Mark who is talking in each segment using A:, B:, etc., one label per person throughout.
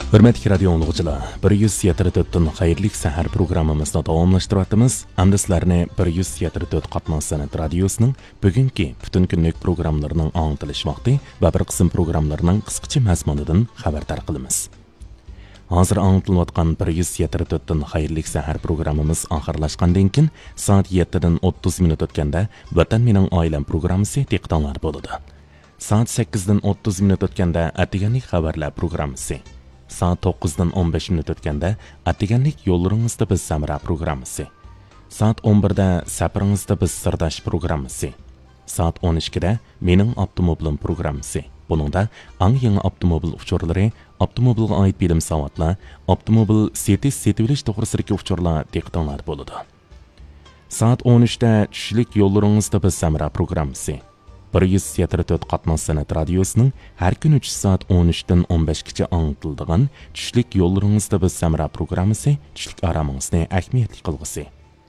A: Hürmetli radio anlıqçılar, 174'tün xayrlik sahar programımızda davamlaştırıyatımız. Amda sizlarni 174 Qatnaq Sanat radiosunun bugünkü bütün günlük programlarının anlatılış vaqti va bir qism programlarının qisqacha mazmunidan xabardor qilamiz. Hazır anlatılayotgan 174'tün xayrlik sahar programımız oxirlashgandan keyin soat 7dan 30 minut o'tganda Vatan mening oilam programmasi diqqatinglar bo'ladi. Soat 8dan 30 minut o'tganda Atiganlik xabarlar programmasi. Saat 9'dan 15 minut o'tganda Atiganlik yo'llaringizda biz Samra programmasi. Saat 11'da Safaringizda biz Sirdash programmasi. Saat 12'da Mening avtomobilim programmasi. Buningda ang yangi avtomobil uchurlari, avtomobilga oid bilim savatlar, avtomobil setib olish to'g'risidagi uchurlar diqqatinglar bo'ladi. Saat 13'da tushlik yo'llaringizda biz Samra programmasi. 174 Qatnaq Sanat radiosunun her gün 3 saat 13'dan 15'gacha anlatıladigan tushlik yo'llaringizda biz Samra programmasi tushlik aramingizni ahamiyatli qilg'isi.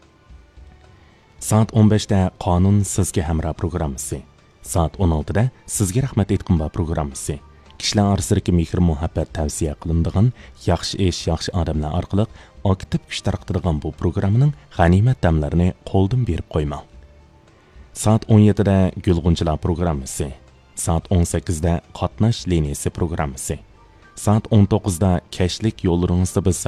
A: Saat 15'da Qonun sizga hamroh programmasi. Saat 16'da Sizga rahmat aytqim va programmasi. Kishilar orasidagi mehr muhabbat tavsiya qilinadigan yaxshi ish, yaxshi odamlar orqali aktiv kuch tarqatadigan bu programmaning g'animat damlarini qo'ldan berib qo'ymang. Saat 17'da Gulg'unchilar programmasi. Saat 18'da Qatnash liniyasi programmasi. Saat 19'da Kashlik yo'llaringizda biz